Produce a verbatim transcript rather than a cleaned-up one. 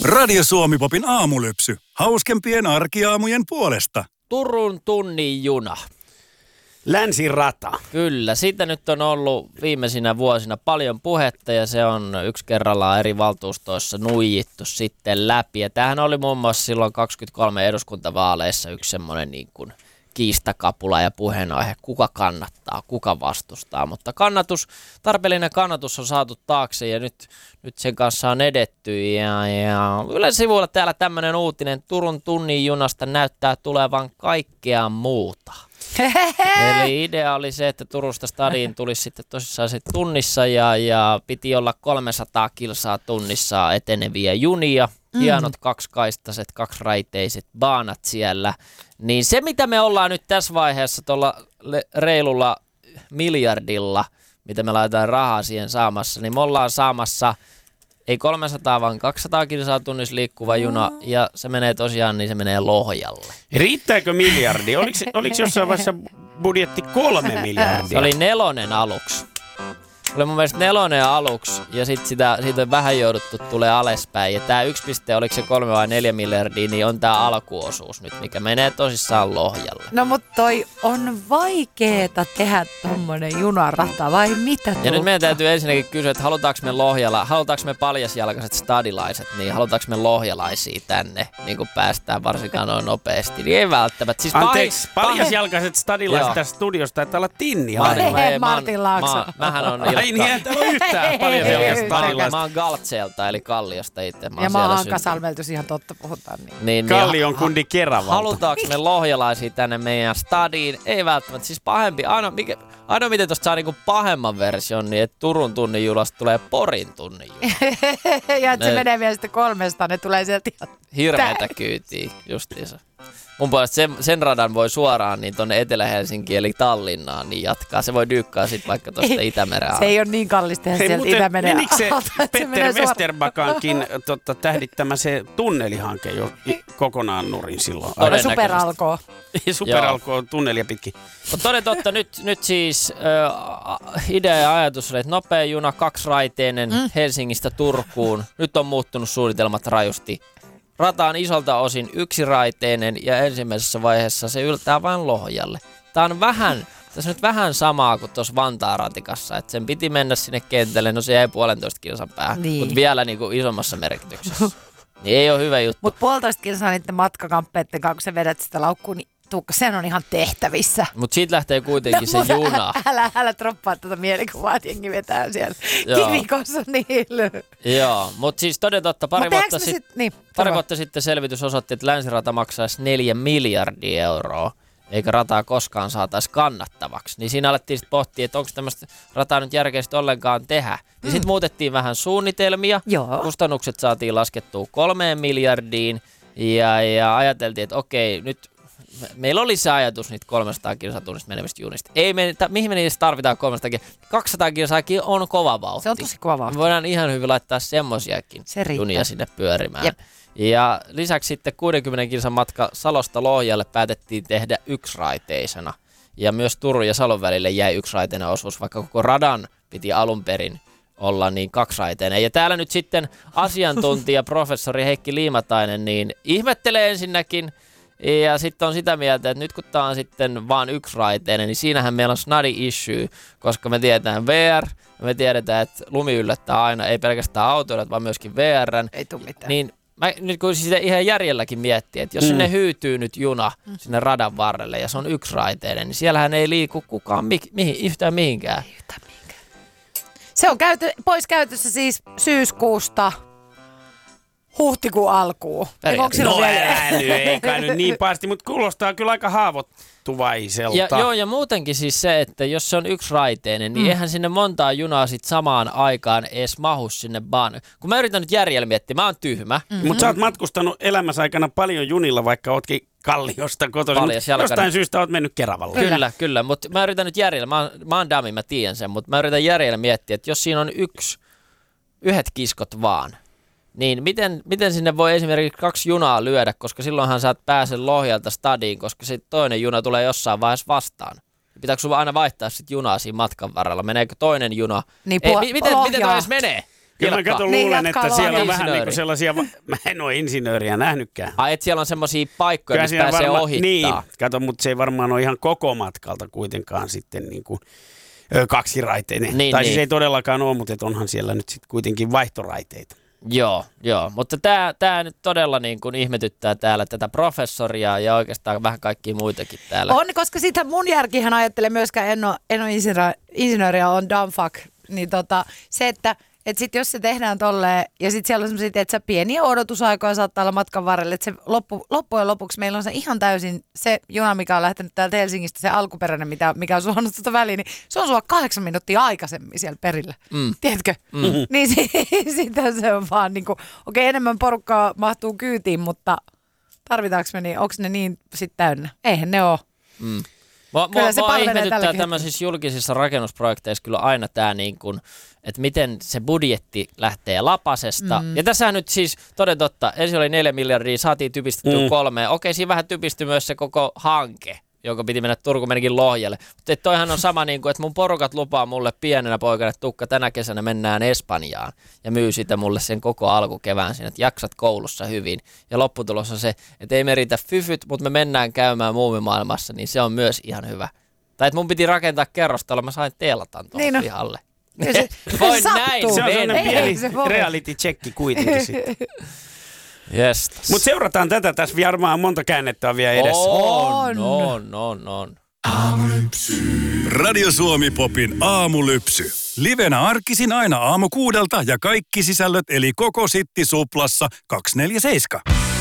Radio Suomi-popin aamulypsy. Hauskempien arkiaamujen puolesta. Turun tunnin juna. Länsirata. Kyllä, siitä nyt on ollut viimeisinä vuosina paljon puhetta ja se on yksi kerrallaan eri valtuustoissa nuijittu sitten läpi. Ja tämähän oli muun muassa silloin kaksikymmentäkolme eduskuntavaaleissa yksi semmoinen niin kuin kiistakapula ja puheenaihe, kuka kannattaa, kuka vastustaa. Mutta kannatus, tarpeellinen kannatus on saatu taakse ja nyt, nyt sen kanssa on edetty. Ja, ja Ylen sivuilla täällä tämmöinen uutinen, Turun tunnin junasta näyttää tulevan kaikkea muuta. Eli idea oli se, että Turusta stadiin tulisi sitten tosissaan sit tunnissa ja, ja piti olla kolmesataa kilsaa tunnissa eteneviä junia. Mm. Hienot kaksikaistaset, kaksiraiteiset baanat siellä. Niin se, mitä me ollaan nyt tässä vaiheessa tuolla reilulla miljardilla, mitä me laitetaan rahaa siihen saamassa, niin me ollaan saamassa ei kolmesataa, vaan kaksisataa kilsaa tunnissa liikkuva juna, ja se menee tosiaan, niin se menee Lohjalle. Riittääkö miljardi? Oliko, oliko jossain vaiheessa budjetti kolme miljardia? Se oli nelonen aluksi. Oli mun mielestä nelonen aluksi, ja sitten sitä, siitä on vähän jouduttu tulee alaspäin. Ja tää yksi piste, oliko se kolme vai neljä miljardia, niin on tää alkuosuus nyt, mikä menee tosissaan Lohjalle. No mut toi on vaikeeta tehdä tommonen junarata, vai mitä tuo? Ja nyt meidän täytyy ensinnäkin kysyä, että halutaanko me Lohjalla, halutaanko me paljasjalkaiset stadilaiset, niin halutaanko me lohjalaisia tänne, niin kuin päästään varsinkaan noin nopeasti. Niin ei välttämättä. Siis Anteeksi, pahis, paljasjalkaiset stadilaiset Joo. tässä studiossa taitaa olla Tinni. Mä, Hei, mä, hei, mä, Martin Laakso. mä, mähän on Ei niin, että ole yhtään paljasjalkaiset Mä, stadilaista. mä oon Galtseelta, eli Kalliosta itse. Mä Ja mä oon siellä Hankasalmelta, jos ihan totta puhutaan. Niin. Niin, Kallion niin, kundi Keravalta. Halutaanko me lohjalaisia tänne meidän stadiin? Ei välttämättä. Siis pahempi. Ainoa, mikä, ainoa miten tosta saa niinku pahemman version, niin että Turun tunnin junasta tulee Porin tunnin juna. Ja että se Ne- menee vielä sitten kolmesta, ne tulee sieltä ihan... Hirveetä kyytiä, justiinsa. Mun puolesta sen, sen radan voi suoraan niin tonne Etelä-Helsinkiin eli Tallinnaan niin jatkaa. Se voi dyykkaa sit vaikka tosta Itämeren Se alle. ei ole niin kallista tehdä Hei, sieltä muuten Itämeren menikö se alta, että se menee Petter suoraan- Westerbakankin totta, tähdittämä se tunnelihanke jo i- kokonaan nurin silloin? Todennäköisesti. Superalkoo. Super alkoi tunnelia pitkin. Mutta toden totta, nyt, nyt siis äh, idea ja ajatus oli, että nopea juna, kaksiraiteinen mm. Helsingistä Turkuun. Nyt on muuttunut suunnitelmat rajusti. Rata on isolta osin yksiraiteinen ja ensimmäisessä vaiheessa se yltää vain Lohjalle. Tää on vähän, tässä nyt vähän samaa kuin tuossa Vantaan ratikassa, että sen piti mennä sinne kentälle, no se jäi puolentoista kilsan päähän, Niin. mutta vielä niin kuin isommassa merkityksessä. Niin ei ole hyvä juttu. Mutta puolitoista kilsaa niiden matkakamppeiden kanssa, kun sä vedät sitä laukkuun, niin Tuukka, sen on ihan tehtävissä. Mutta siitä lähtee kuitenkin se mutta juna. Älä, älä droppaa tätä mielikuvaa, että jengi vetää siellä Joo. kivikossa niillä. Joo, mutta siis toden totta, pari, Mut vuotta, tehdäänkö me sit, sit- niin, pari sano. vuotta sitten selvitys osoitti, että länsirata maksaisi neljä miljardia euroa, eikä rataa koskaan saataisi kannattavaksi. Niin siinä alettiin sitten pohtia, että onko tämmöistä rataa nyt järkeistä ollenkaan tehdä. Niin sitten muutettiin vähän suunnitelmia, Joo. kustannukset saatiin laskettua kolmeen miljardiin ja, ja ajateltiin, että okei, nyt me- meillä oli se ajatus niitä kolmesataa kilsaa tunnista menevistä junista. Ei me, ta, mihin me niistä tarvitaan kolmesataa kilsaa? kaksisataa kilsaakin on kova vauhti. Se on tosi kova vauhti. Me voidaan ihan hyvin laittaa semmosiakin Se riittää. junia sinne pyörimään. Jep. Ja lisäksi sitten kuudenkymmenen kilsan matka Salosta Lohjalle päätettiin tehdä yksiraiteisena. Ja myös Turun ja Salon välille jäi yksiraiteinen osuus, vaikka koko radan piti alun perin olla niin kaksiraiteinen. Ja täällä nyt sitten asiantuntija professori Heikki Liimatainen niin ihmettelee ensinnäkin. Ja sitten on sitä mieltä, että nyt kun tämä on sitten vaan yksiraiteinen, niin siinähän meillä on snadi issue, koska me tiedetään V R, me tiedetään, että lumi yllättää aina, ei pelkästään autoilijat, vaan myöskin V R:n. Ei tuu mitään. Niin mä nyt kun sitä ihan järjelläkin miettii, että jos mm. sinne hyytyy nyt juna sinne radan varrelle ja se on yksiraiteinen, niin siellähän ei liiku kukaan mi- mihin, yhtään mihinkään. Se on käytö, pois käytössä siis syyskuusta huhtikuun alkuun. Eikö onko silloin No vielä- älä nyt, ei kai nyt niin pahasti, mutta kuulostaa kyllä aika haavoittuvaiselta. Ja, joo, ja muutenkin siis se, että jos se on yksiraiteinen, niin mm. eihän sinne montaa junaa sit samaan aikaan edes mahu sinne baan. Kun mä yritän nyt järjellä miettiä, mä oon tyhmä. Mm-hmm. Mutta sä oot matkustanut elämässä aikana paljon junilla, vaikka ootkin Kalliosta kotoisin. Paljas-jalkainen. Jostain syystä oot mennyt Keravalle. Kyllä, kyllä, kyllä. Mutta mä yritän nyt järjellä, mä oon, mä oon dummy, mä tiedän sen, mutta mä yritän järjellä miettiä, että jos siinä on yksi, yhdet kiskot vaan, niin miten, miten sinne voi esimerkiksi kaksi junaa lyödä, koska silloinhan sä et pääse Lohjalta stadiin, koska sitten toinen juna tulee jossain vaiheessa vastaan. Pitääkö sulla aina vaihtaa sit junaa siinä matkan varrella? Meneekö toinen juna? Niin, Ei, puol- mi- miten, miten toi Lohjaa. edes menee? Kyllä mä kato Niin, luulen, jatkaa että siellä on vaan. vähän niin kuin Insinööri. sellaisia, mä en ole insinööriä nähnytkään. Ai, et siellä on semmosia paikkoja, Kyllä missä siinä pääsee varma- ohittaa. Niin, kato, mutta se ei varmaan ole ihan koko matkalta kuitenkaan sitten niin kuin ö, kaksiraiteinen. Niin, tai niin. siis ei todellakaan ole, mutta et onhan siellä nyt sitten kuitenkin vaihtoraiteita. Joo, joo. Mutta tämä tää nyt todella niin kuin ihmetyttää täällä tätä professoria ja oikeastaan vähän kaikkia muitakin täällä. On, koska sitä mun järkihän ajattelee myöskään, en ole, en ole insinööri, insinööriä, on dumb fuck. Niin tota, se, että et sit jos se tehdään tolleen, ja sitten siellä on semmoisia, että sä pieniä odotusaikoja saattaa olla matkan varrelle, että se loppu, loppujen lopuksi meillä on se ihan täysin se juna, mikä on lähtenyt täältä Helsingistä, se alkuperäinen, mitä, mikä on suonut tuota väliin, niin se on sua kahdeksan minuuttia aikaisemmin siellä perillä. Mm. Tiedätkö? Mm. Niin si- sitä se on vaan niin kuin, okei, enemmän porukkaa mahtuu kyytiin, mutta tarvitaanko me niin, onko ne niin sitten täynnä? Eihän ne ole. Mm. Mua, Kyllä mua, se mua palvelee ihmetyttää tälläkin tämmöisissä julkisissa rakennusprojekteissa kyllä aina tämä, niin kuin, että miten se budjetti lähtee lapasesta. Mm. Ja tässä nyt siis toden totta, ensin oli neljä miljardia, saatiin typistettyä mm. kolmeen. Okei, siinä vähän typistyi myös se koko hanke, joka piti mennä Turku menikin Lohjalle. Mutta toihan on sama, niin kuin, että mun porukat lupaa mulle pienenä poikana, että Tukka, tänä kesänä mennään Espanjaan ja myy sitä mulle sen koko alkukevään siinä, että jaksat koulussa hyvin. Ja lopputulos on se, että ei me riitä fyfyt, mutta me mennään käymään muumimaailmassa, niin se on myös ihan hyvä. Tai että mun piti rakentaa kerrostalo, mä sain teltan tuohon Niin no. pihalle. Se, Voin se näin sattuu. Se on sellainen Ei, pieni se voi. reality-checki kuitenkin sitten. Jestas. Mutta seurataan tätä, tässä varmaan monta käännettä on vielä edessä. On, on, on, on. Radio Suomi Popin aamulypsy. Livenä arkisin aina aamu kuudelta ja kaikki sisällöt eli koko Sitti Suplassa kaksikymmentäneljä seitsemän.